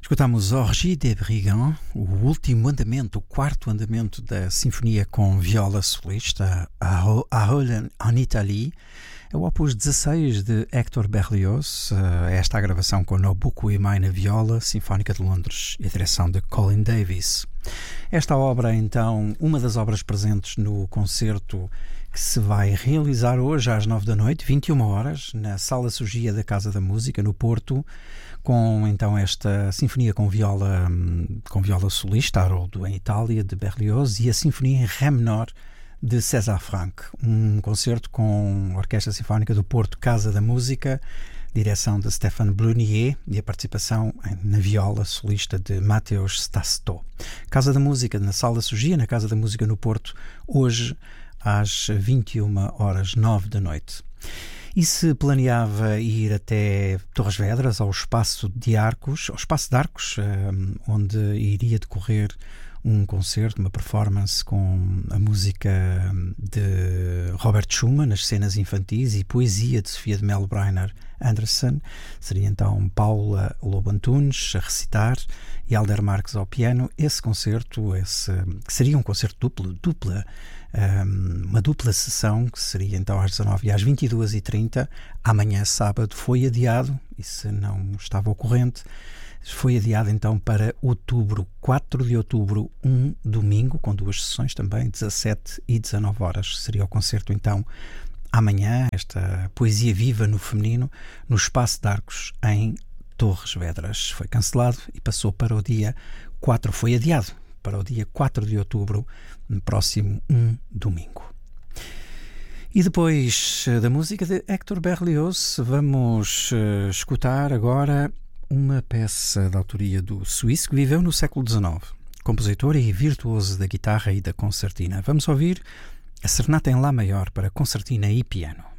Escutamos Orgie des Brigands, o último andamento, o quarto andamento da Sinfonia com Viola Solista, A Rôle en Italie. É o opus 16 de Hector Berlioz, esta é a gravação com Nobuko Imai na viola, Sinfónica de Londres e a direção de Colin Davis. Esta obra, então, uma das obras presentes no concerto que se vai realizar hoje às 9 da noite, 21 horas, na Sala Sugia da Casa da Música, no Porto, com então esta sinfonia com viola solista, Haroldo em Itália, de Berlioz, e a sinfonia em Ré menor de César Franck, um concerto com a Orquestra Sinfónica do Porto, Casa da Música, direção de Stéphane Blunier e a participação na viola solista de Mateusz Stasto. Casa da Música na Sala Sugia, na Casa da Música no Porto, hoje às 21 horas, 9 da noite. E se planeava ir até Torres Vedras, ao Espaço de Arcos, onde iria decorrer um concerto, uma performance com a música de Robert Schumann, as cenas infantis e poesia de Sofia de Mello Breiner Anderson. Seria então Paula Lobo Antunes a recitar e Alder Marques ao piano. Esse concerto, que seria um concerto uma dupla sessão, que seria então às 19 e às 22h30, amanhã sábado, foi adiado, e se não estava ocorrente, foi adiado então para outubro, 4 de outubro, um domingo, com duas sessões também, 17 e 19 horas. Seria o concerto então amanhã, esta poesia viva no feminino, no Espaço de Arcos, em Torres Vedras. Foi cancelado e passou para o dia 4, foi adiado para o dia 4 de outubro, no próximo domingo. E depois da música de Hector Berlioz, vamos escutar agora uma peça da autoria do suíço que viveu no século XIX, compositor e virtuoso da guitarra e da concertina. Vamos ouvir a Serenata em Lá maior para concertina e piano.